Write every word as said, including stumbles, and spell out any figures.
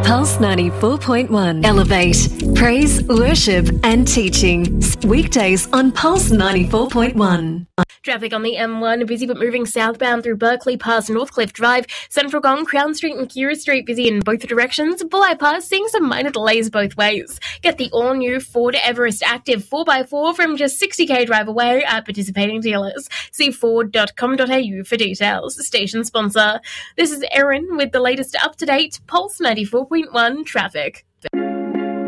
Pulse ninety-four point one. Elevate, praise, worship and teaching. Weekdays on Pulse ninety-four point one. Traffic on the M one, busy but moving southbound through Berkeley past Northcliffe Drive, Central Gong, Crown Street and Keira Street busy in both directions. Bulli Pass seeing some minor delays both ways. Get the all-new Ford Everest Active four by four from just sixty k drive away at participating dealers. See ford dot com dot a u for details. Station sponsor. This is Erin with the latest up-to-date Pulse ninety-four point one traffic.